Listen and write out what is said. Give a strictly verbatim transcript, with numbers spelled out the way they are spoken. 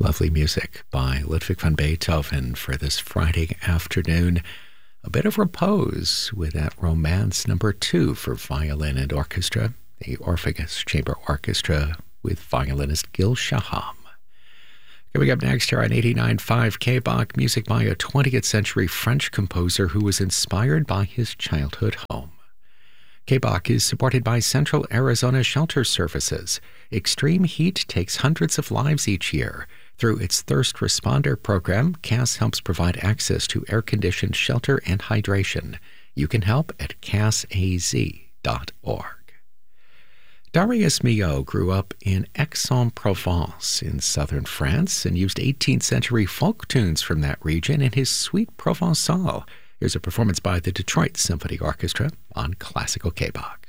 Lovely music by Ludwig van Beethoven for this Friday afternoon. A bit of repose with that Romance number two for violin and orchestra, the Orpheus Chamber Orchestra with violinist Gil Shaham. Coming up next here on eighty-nine point five K B O C, music by a twentieth century French composer who was inspired by his childhood home. K B O C is supported by Central Arizona Shelter Services. Extreme heat takes hundreds of lives each year. Through its Thirst Responder program, C A S helps provide access to air-conditioned shelter and hydration. You can help at cas a z dot org. Darius Milhaud grew up in Aix-en-Provence in southern France and used eighteenth century folk tunes from that region in his Suite Provençale. Here's a performance by the Detroit Symphony Orchestra on Classical K B O C.